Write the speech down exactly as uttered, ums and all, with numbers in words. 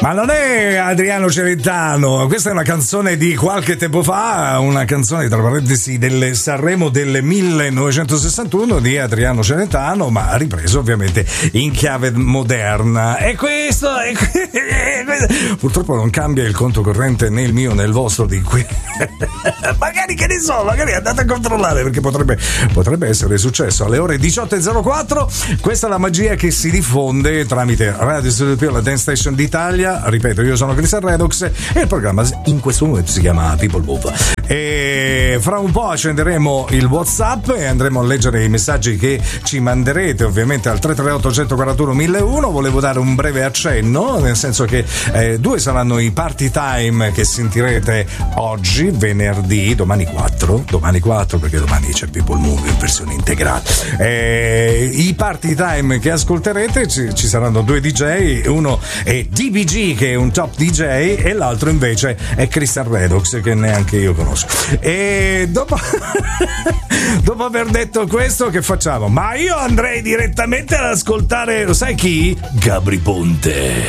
Ma non è Adriano Celentano, questa è una canzone di qualche tempo fa, una canzone tra parentesi del Sanremo del millenovecentosessantuno di Adriano Celentano, ma ripreso ovviamente in chiave moderna. E questo, e questo purtroppo non cambia il conto corrente né il mio né il vostro di qui. Magari, che ne so, magari andate a controllare, perché potrebbe, potrebbe essere successo alle ore diciotto e zero quattro. Questa è la magia che si diffonde tramite Radio Studio Più, la Dance Station d'Italia. Ripeto, io sono Cristian Redox e il programma in questo momento si chiama People Move. E fra un po' accenderemo il WhatsApp e andremo a leggere i messaggi che ci manderete ovviamente al tre tre otto uno quattro uno uno uno. Volevo dare un breve accenno, nel senso che eh, due saranno i party time che sentirete oggi, venerdì, domani quattro, domani quattro perché domani c'è People Move in versione integrale. Eh, I party time che ascolterete ci, ci saranno due D J, uno è D B G che è un top D J e l'altro invece è Cristian Redox che neanche io conosco. E dopo dopo aver detto questo, che facciamo? Ma io andrei direttamente ad ascoltare, lo sai chi? Gabry Ponte.